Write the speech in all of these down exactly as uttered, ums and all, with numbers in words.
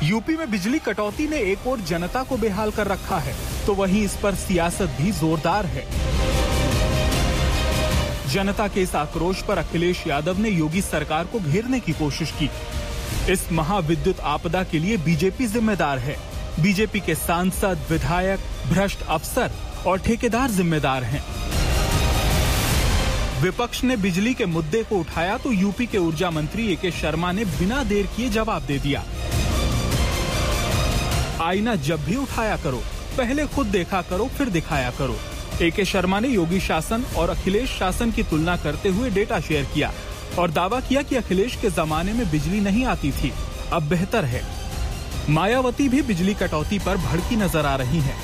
UP में बिजली कटौती ने एक और जनता को बेहाल कर रखा है, तो वहीं इस पर सियासत भी जोरदार है। जनता के इस आक्रोश पर अखिलेश यादव ने योगी सरकार को घेरने की कोशिश की। इस महाविद्युत आपदा के लिए बीजेपी जिम्मेदार है। बीजेपी के सांसद, विधायक, भ्रष्ट अफसर और ठेकेदार जिम्मेदार हैं। विपक्ष ने बिजली के मुद्दे को उठाया तो यूपी के ऊर्जा मंत्री ए के शर्मा ने बिना देर किए जवाब दे दिया। आईना जब भी उठाया करो, पहले खुद देखा करो, फिर दिखाया करो। ए के शर्मा ने योगी शासन और अखिलेश शासन की तुलना करते हुए डेटा शेयर किया और दावा किया कि अखिलेश के जमाने में बिजली नहीं आती थी, अब बेहतर है। मायावती भी बिजली कटौती पर भड़की नजर आ रही हैं।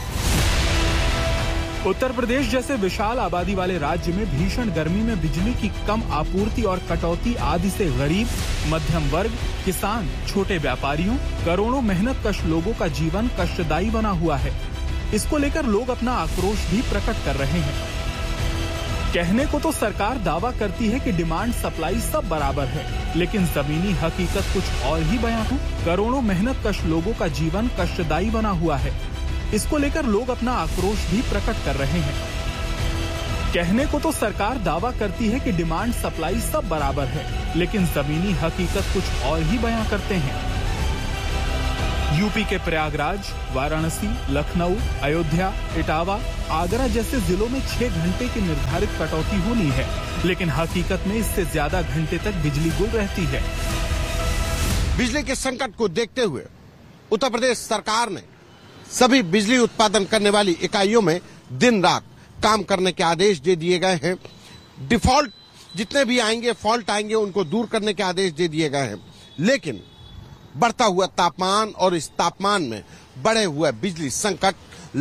उत्तर प्रदेश जैसे विशाल आबादी वाले राज्य में भीषण गर्मी में बिजली की कम आपूर्ति और कटौती आदि से गरीब, मध्यम वर्ग, किसान, छोटे व्यापारियों, करोड़ों मेहनतकश लोगों का जीवन कष्टदायी बना हुआ है। इसको लेकर लोग अपना आक्रोश भी प्रकट कर रहे हैं। कहने को तो सरकार दावा करती है कि डिमांड सप्लाई सब बराबर है, लेकिन जमीनी हकीकत कुछ और ही बयां है। करोड़ों मेहनतकश लोगों का जीवन कष्टदायी बना हुआ है। इसको लेकर लोग अपना आक्रोश भी प्रकट कर रहे हैं। कहने को तो सरकार दावा करती है कि डिमांड सप्लाई सब बराबर है, लेकिन जमीनी हकीकत कुछ और ही बयां करते हैं। यूपी के प्रयागराज, वाराणसी, लखनऊ, अयोध्या, इटावा, आगरा जैसे जिलों में छह घंटे की निर्धारित कटौती होनी है, लेकिन हकीकत में इससे ज्यादा घंटे तक बिजली गुल रहती है। बिजली के संकट को देखते हुए उत्तर प्रदेश सरकार ने सभी बिजली उत्पादन करने वाली इकाइयों में दिन रात काम करने के आदेश दे दिए गए हैं। डिफॉल्ट जितने भी आएंगे, फॉल्ट आएंगे, उनको दूर करने के आदेश दे दिए गए हैं। लेकिन बढ़ता हुआ तापमान और इस तापमान में बढ़े हुए बिजली संकट